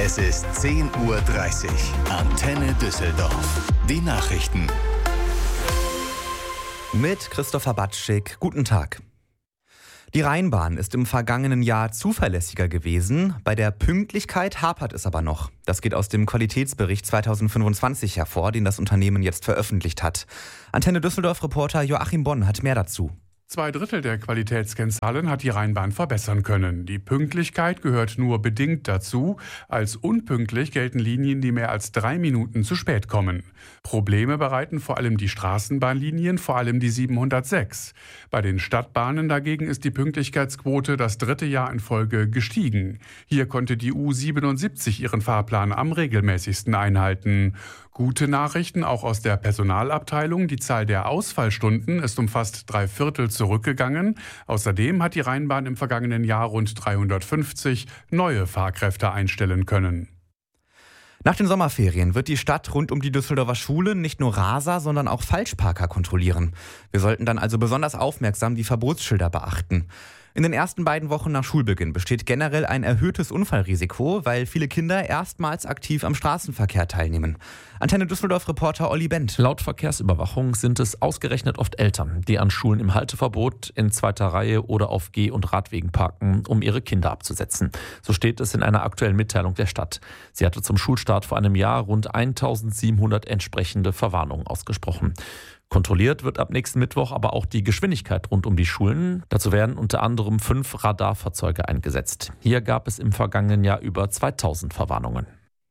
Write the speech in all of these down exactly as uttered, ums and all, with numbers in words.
Es ist zehn Uhr dreißig. Antenne Düsseldorf. Die Nachrichten. Mit Christopher Batschik. Guten Tag. Die Rheinbahn ist im vergangenen Jahr zuverlässiger gewesen. Bei der Pünktlichkeit hapert es aber noch. Das geht aus dem Qualitätsbericht zweitausendfünfundzwanzig hervor, den das Unternehmen jetzt veröffentlicht hat. Antenne Düsseldorf-Reporter Joachim Bonn hat mehr dazu. Zwei Drittel der Qualitätskennzahlen hat die Rheinbahn verbessern können. Die Pünktlichkeit gehört nur bedingt dazu. Als unpünktlich gelten Linien, die mehr als drei Minuten zu spät kommen. Probleme bereiten vor allem die Straßenbahnlinien, vor allem die siebenhundertsechs. Bei den Stadtbahnen dagegen ist die Pünktlichkeitsquote das dritte Jahr in Folge gestiegen. Hier konnte die U siebenundsiebzig ihren Fahrplan am regelmäßigsten einhalten. Gute Nachrichten auch aus der Personalabteilung. Die Zahl der Ausfallstunden ist um fast drei Viertel zurückgegangen. Außerdem hat die Rheinbahn im vergangenen Jahr rund dreihundertfünfzig neue Fahrkräfte einstellen können. Nach den Sommerferien wird die Stadt rund um die Düsseldorfer Schulen nicht nur Raser, sondern auch Falschparker kontrollieren. Wir sollten dann also besonders aufmerksam die Verbotsschilder beachten. In den ersten beiden Wochen nach Schulbeginn besteht generell ein erhöhtes Unfallrisiko, weil viele Kinder erstmals aktiv am Straßenverkehr teilnehmen. Antenne Düsseldorf-Reporter Olli Bent. Laut Verkehrsüberwachung sind es ausgerechnet oft Eltern, die an Schulen im Halteverbot, in zweiter Reihe oder auf Geh- und Radwegen parken, um ihre Kinder abzusetzen. So steht es in einer aktuellen Mitteilung der Stadt. Sie hatte zum Schulstart vor einem Jahr rund eintausendsiebenhundert entsprechende Verwarnungen ausgesprochen. Kontrolliert wird ab nächsten Mittwoch aber auch die Geschwindigkeit rund um die Schulen. Dazu werden unter anderem fünf Radarfahrzeuge eingesetzt. Hier gab es im vergangenen Jahr über zweitausend Verwarnungen.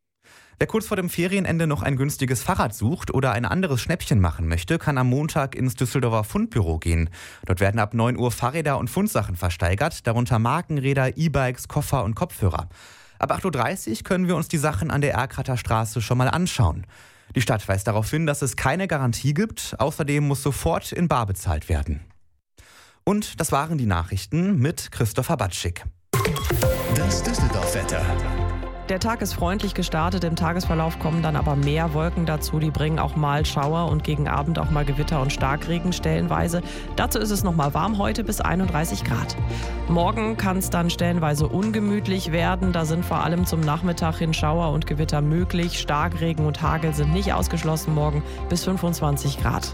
Wer kurz vor dem Ferienende noch ein günstiges Fahrrad sucht oder ein anderes Schnäppchen machen möchte, kann am Montag ins Düsseldorfer Fundbüro gehen. Dort werden ab neun Uhr Fahrräder und Fundsachen versteigert, darunter Markenräder, E-Bikes, Koffer und Kopfhörer. Ab acht Uhr dreißig können wir uns die Sachen an der Erkrater Straße schon mal anschauen. Die Stadt weist darauf hin, dass es keine Garantie gibt. Außerdem muss sofort in bar bezahlt werden. Und das waren die Nachrichten mit Christopher Batschik. Das Düsseldorf-Wetter. Der Tag ist freundlich gestartet, im Tagesverlauf kommen dann aber mehr Wolken dazu. Die bringen auch mal Schauer und gegen Abend auch mal Gewitter und Starkregen stellenweise. Dazu ist es noch mal warm heute bis einunddreißig Grad. Morgen kann es dann stellenweise ungemütlich werden. Da sind vor allem zum Nachmittag hin Schauer und Gewitter möglich. Starkregen und Hagel sind nicht ausgeschlossen morgen bis fünfundzwanzig Grad.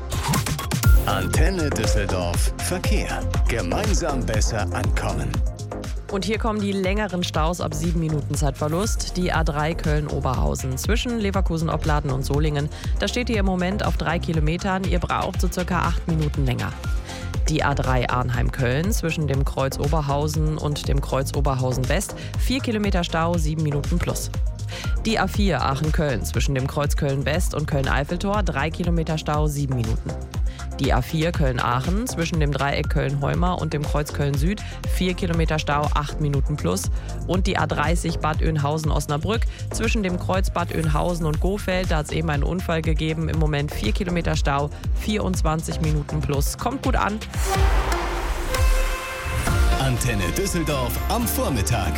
Antenne Düsseldorf Verkehr. Gemeinsam besser ankommen. Und hier kommen die längeren Staus ab sieben Minuten Zeitverlust. Die A drei Köln-Oberhausen zwischen Leverkusen-Opladen und Solingen. Da steht ihr im Moment auf drei Kilometern. Ihr braucht so circa acht Minuten länger. Die A drei Arnheim-Köln zwischen dem Kreuz Oberhausen und dem Kreuz Oberhausen-West. vier Kilometer Stau, sieben Minuten plus. Die A vier Aachen-Köln zwischen dem Kreuz Köln-West und Köln-Eiffeltor. drei Kilometer Stau, sieben Minuten. Die A vier Köln-Aachen zwischen dem Dreieck Köln-Heumer und dem Kreuz Köln-Süd, vier Kilometer Stau, acht Minuten plus. Und die A dreißig Bad Oeynhausen-Osnabrück zwischen dem Kreuz Bad Oeynhausen und Gohfeld. Da hat es eben einen Unfall gegeben. Im Moment vier Kilometer Stau, vierundzwanzig Minuten plus. Kommt gut an. Antenne Düsseldorf am Vormittag.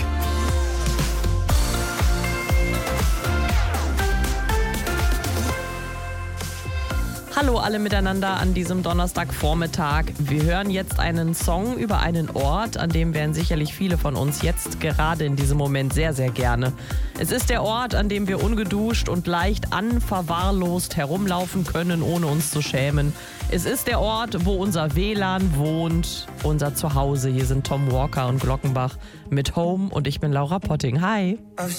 Hallo alle miteinander an diesem Donnerstagvormittag. Wir hören jetzt einen Song über einen Ort, an dem wären sicherlich viele von uns jetzt gerade in diesem Moment sehr, sehr gerne. Es ist der Ort, an dem wir ungeduscht und leicht unverwahrlost herumlaufen können, ohne uns zu schämen. Es ist der Ort, wo unser W L A N wohnt, unser Zuhause. Hier sind Tom Walker und Glockenbach mit Home und ich bin Laura Potting. Hi!